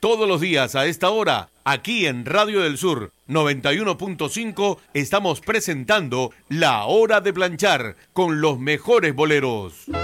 Todos los días a esta hora, aquí en Radio del Sur 91.5, estamos presentando La Hora de Planchar con los mejores boleros.